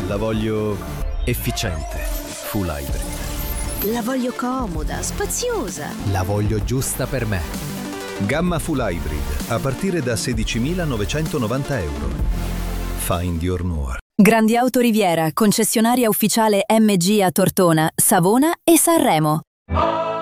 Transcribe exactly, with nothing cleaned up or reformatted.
La voglio efficiente, full hybrid. La voglio comoda, spaziosa. La voglio giusta per me. Gamma full hybrid, a partire da sedicimilaноvecentonovanta euro. Find your more. Grandi Auto Riviera, concessionaria ufficiale M G a Tortona, Savona e Sanremo.